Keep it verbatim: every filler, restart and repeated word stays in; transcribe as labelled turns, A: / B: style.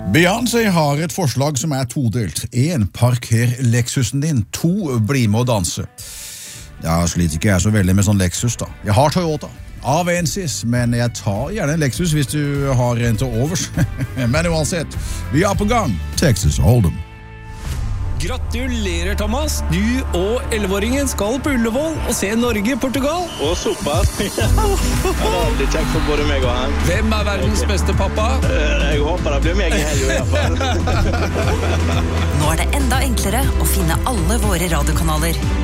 A: Beyoncé har et forslag som er todelt. En, parker Lexusen din. To, bli med å danse. Jeg sliter ikke jeg så veldig med sånn Lexus da. Jeg har Toyota, Avensis, men jeg tar gjerne en Lexus hvis du har en til overs. Men uansett, vi er på gang. Texas Hold'em.
B: Gratulerer, Thomas. Du og elleveåringen skal på Ullevål og se Norge-Portugal.
C: Å, såpass. Ja, det var litt kjekt for både meg og han.
B: Hvem er verdens beste pappa?
C: Jeg håper det blir meg i helgen i hvert fall.
D: Nå er det enda enklere å finne alle våre radiokanaler.